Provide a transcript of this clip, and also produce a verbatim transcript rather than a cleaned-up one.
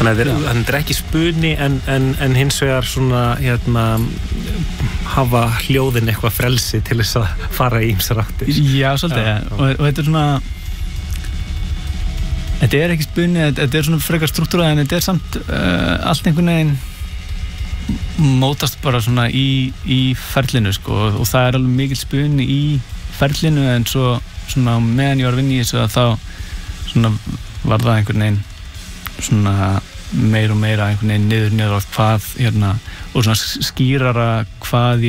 Þannig að þetta er ekki spuni en, en, en hins vegar svona hérna hafa hljóðin eitthvað frelsi til þess að fara í ýmsar áttir. Já, svolítið, ja, og, og þetta er svona þetta er ekki spuni, þetta er svona frekar struktúrað en þetta er samt uh, allt einhvern veginn mótast bara svona í, í ferlinu sko, og það er alveg mikil spuni í ferlinu en svo svona meðan ég var að vinna í þessu að þá svona var það einhvern veginn svona meira og meira einhvern veginn niður niður á hvað hérna og svona skýrara hvað